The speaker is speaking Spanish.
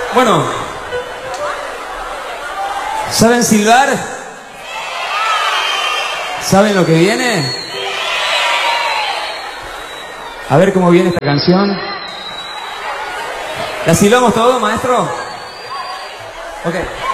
Bueno, ¿saben silbar? ¿Saben lo que viene? A ver cómo viene esta canción. ¿La silbamos todo, maestro? Ok.